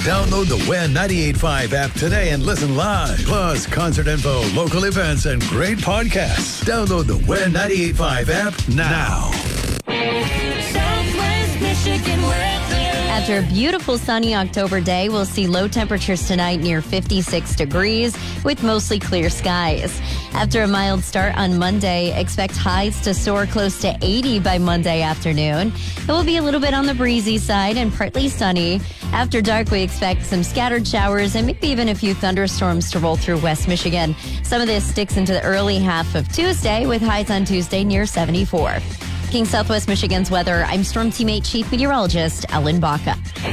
Download the WIN 98.5 app today and listen live. Plus, concert info, local events, and great podcasts. Download the WIN 98.5 app now. Southwest Michigan weather. After a beautiful sunny October day, we'll see low temperatures tonight near 56 degrees with mostly clear skies. After a mild start on Monday, expect highs to soar close to 80 by Monday afternoon. It will be a little bit on the breezy side and partly sunny. After dark, we expect some scattered showers and maybe even a few thunderstorms to roll through West Michigan. Some of this sticks into the early half of Tuesday with highs on Tuesday near 74. Southwest Michigan's weather, I'm Storm Teammate Chief Meteorologist Ellen Baca.